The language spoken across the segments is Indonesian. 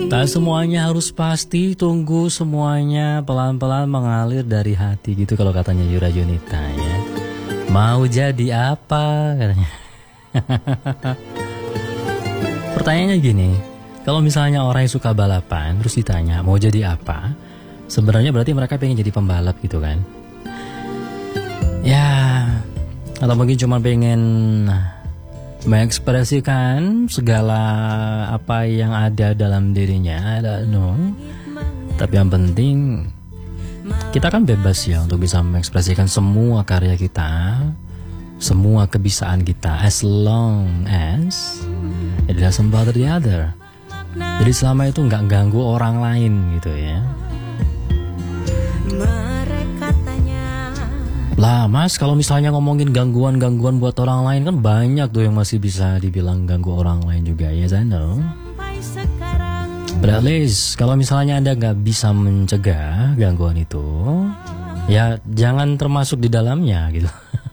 Tak semuanya harus pasti, tunggu semuanya pelan-pelan mengalir dari hati gitu kalau katanya Yura Yunita ya. Mau jadi apa katanya. Pertanyaannya gini, kalau misalnya orang yang suka balapan terus ditanya mau jadi apa, sebenarnya berarti mereka pengen jadi pembalap gitu kan. Ya, atau mungkin cuma pengen mengekspresikan segala apa yang ada dalam dirinya, I don't know. Tapi yang penting kita kan bebas ya untuk bisa mengekspresikan semua karya kita, semua kebisaan kita, as long as it doesn't bother the other. Jadi selama itu nggak ganggu orang lain gitu ya. Lah mas, kalau misalnya ngomongin gangguan-gangguan buat orang lain kan banyak tuh yang masih bisa dibilang ganggu orang lain juga ya, I know. But at least kalau misalnya Anda nggak bisa mencegah gangguan itu, ya jangan termasuk di dalamnya gitu.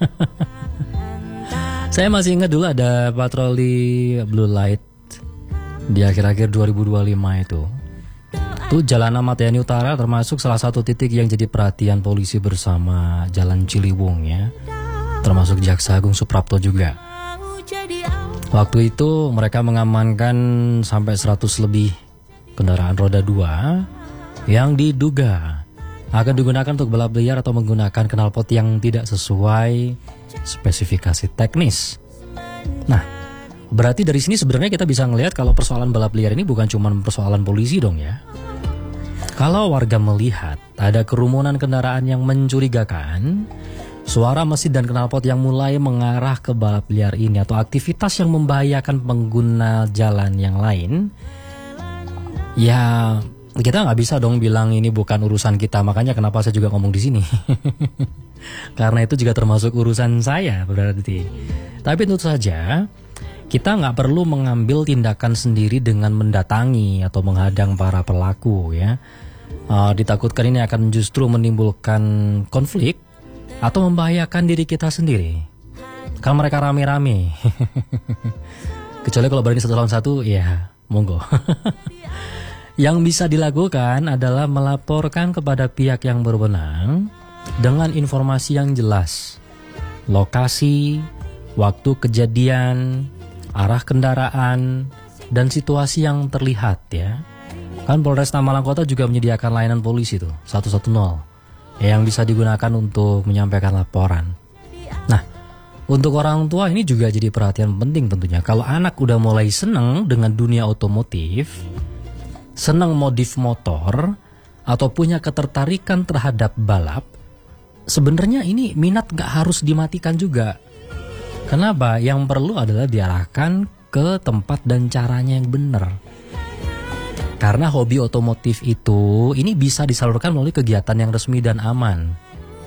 Saya masih ingat dulu ada patroli blue light di akhir-akhir 2025 itu. Itu Jalan Ahmad Yani Utara termasuk salah satu titik yang jadi perhatian polisi bersama Jalan Ciliwung ya. Termasuk Jaksa Agung Suprapto juga. Waktu itu mereka mengamankan sampai 100 lebih kendaraan roda 2 yang diduga akan digunakan untuk balap liar atau menggunakan knalpot yang tidak sesuai spesifikasi teknis. Nah, berarti dari sini sebenarnya kita bisa ngelihat kalau persoalan balap liar ini bukan cuma persoalan polisi dong ya. Kalau warga melihat ada kerumunan kendaraan yang mencurigakan, suara mesin dan knalpot yang mulai mengarah ke balap liar ini atau aktivitas yang membahayakan pengguna jalan yang lain, ya kita nggak bisa dong bilang ini bukan urusan kita. Makanya kenapa saya juga ngomong di sini. Karena itu juga termasuk urusan saya berarti. Tapi tentu saja kita nggak perlu mengambil tindakan sendiri dengan mendatangi atau menghadang para pelaku ya. Ditakutkan ini akan justru menimbulkan konflik atau membahayakan diri kita sendiri. Kalau mereka rame-rame. Kecuali kalau berani satu lawan satu, ya monggo. Yang bisa dilakukan adalah melaporkan kepada pihak yang berwenang dengan informasi yang jelas. Lokasi, waktu kejadian, arah kendaraan, dan situasi yang terlihat ya. Kan Polresta Malang Kota juga menyediakan layanan polisi tuh 110 yang bisa digunakan untuk menyampaikan laporan. Nah, untuk orang tua ini juga jadi perhatian penting tentunya. Kalau anak udah mulai seneng dengan dunia otomotif, seneng modif motor, atau punya ketertarikan terhadap balap, sebenarnya ini minat gak harus dimatikan juga. Kenapa? Yang perlu adalah diarahkan ke tempat dan caranya yang benar. Karena hobi otomotif itu ini bisa disalurkan melalui kegiatan yang resmi dan aman.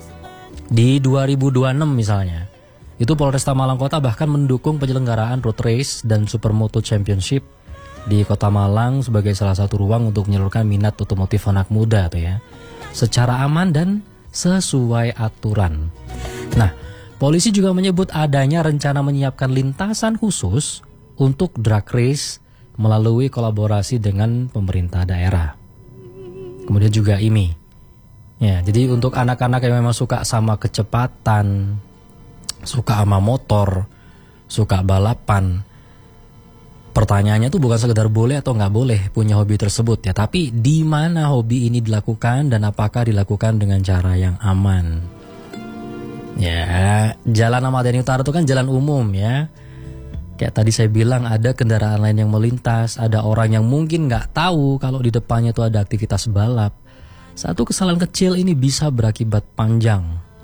Di 2026 misalnya, itu Polresta Malang Kota bahkan mendukung penyelenggaraan road race dan Supermoto Championship di Kota Malang sebagai salah satu ruang untuk menyalurkan minat otomotif anak muda tuh ya, secara aman dan sesuai aturan. Nah, polisi juga menyebut adanya rencana menyiapkan lintasan khusus untuk drag race melalui kolaborasi dengan pemerintah daerah. Kemudian juga IMI. Ya, jadi untuk anak-anak yang memang suka sama kecepatan, suka sama motor, suka balapan, pertanyaannya tuh bukan sekedar boleh atau nggak boleh punya hobi tersebut ya, tapi di mana hobi ini dilakukan dan apakah dilakukan dengan cara yang aman. Ya, Jalan Ahmad Yani Utara itu kan jalan umum ya. Kayak tadi saya bilang ada kendaraan lain yang melintas, ada orang yang mungkin nggak tahu kalau di depannya itu ada aktivitas balap. Satu kesalahan kecil ini bisa berakibat panjang.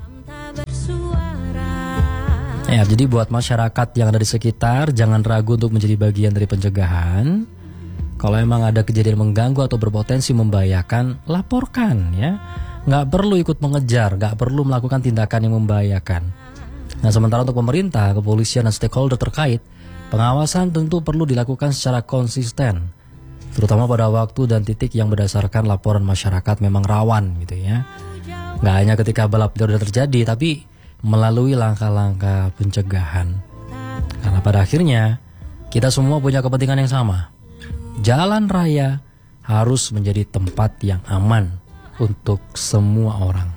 Ya, jadi buat masyarakat yang ada di sekitar, jangan ragu untuk menjadi bagian dari pencegahan. Kalau emang ada kejadian mengganggu atau berpotensi membahayakan, laporkan ya. Nggak perlu ikut mengejar, nggak perlu melakukan tindakan yang membahayakan. Nah, sementara untuk pemerintah, kepolisian, dan stakeholder terkait, pengawasan tentu perlu dilakukan secara konsisten, terutama pada waktu dan titik yang berdasarkan laporan masyarakat memang rawan gitu ya. Nggak hanya ketika balap liar sudah terjadi, tapi melalui langkah-langkah pencegahan. Karena pada akhirnya kita semua punya kepentingan yang sama. Jalan raya harus menjadi tempat yang aman untuk semua orang.